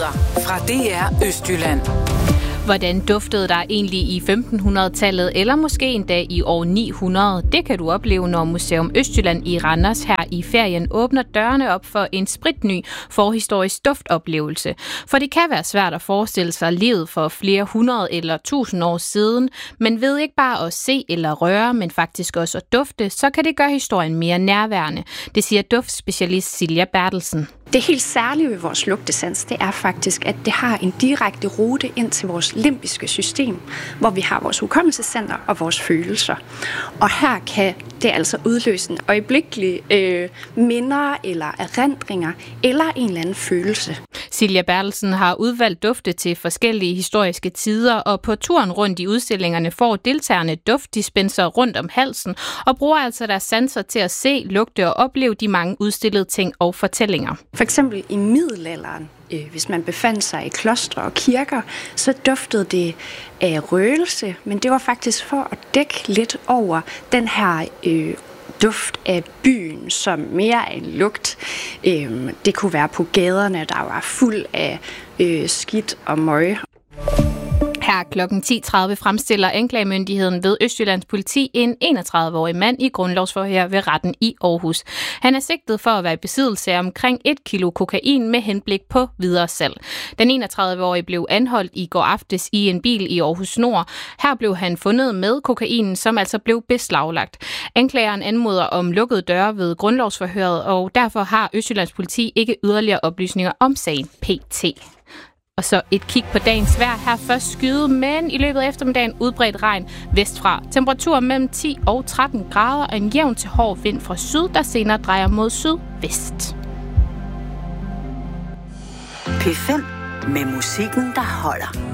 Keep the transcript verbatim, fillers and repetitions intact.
Nyheder fra D R Østjylland. Hvordan duftede der egentlig i femtenhundredetallet, eller måske endda i år ni hundrede? Det kan du opleve, når Museum Østjylland i Randers her i ferien åbner dørene op for en spritny forhistorisk duftoplevelse. For det kan være svært at forestille sig livet for flere hundrede eller tusind år siden, men ved ikke bare at se eller røre, men faktisk også at dufte, så kan det gøre historien mere nærværende. Det siger duftspecialist Silja Bertelsen. Det helt særlige ved vores lugtesans, det er faktisk, at det har en direkte rute ind til vores limbiske system, hvor vi har vores hukommelsescenter og vores følelser. Og her kan det altså udløse en øjeblikkelig øh, minder eller erindringer eller en eller anden følelse. Silja Bertelsen har udvalgt dufte til forskellige historiske tider, og på turen rundt i udstillingerne får deltagerne duftdispenser rundt om halsen og bruger altså deres sanser til at se, lugte og opleve de mange udstillede ting og fortællinger. For eksempel i middelalderen, øh, hvis man befandt sig i klostre og kirker, så duftede det af røgelse, men det var faktisk for at dække lidt over den her øh, duft af byen, som mere er en lugt. Øh, det kunne være på gaderne, der var fuld af øh, skidt og møg. Her klokken ti tredive fremstiller anklagemyndigheden ved Østjyllands politi en enogtredive-årig mand i grundlovsforhør ved retten i Aarhus. Han er sigtet for at være i besiddelse af omkring et kilo kokain med henblik på videre salg. Den enogtredive-årige blev anholdt i går aftes i en bil i Aarhus Nord. Her blev han fundet med kokainen, som altså blev beslaglagt. Anklageren anmoder om lukkede døre ved grundlovsforhøret, og derfor har Østjyllands politi ikke yderligere oplysninger om sagen P T. Og så et kig på dagens vejr. Her først skyde, men i løbet af eftermiddagen udbredt regn vestfra. Temperatur mellem ti og tretten grader og en jævn til hård vind fra syd, der senere drejer mod sydvest. P fem med musikken, der holder.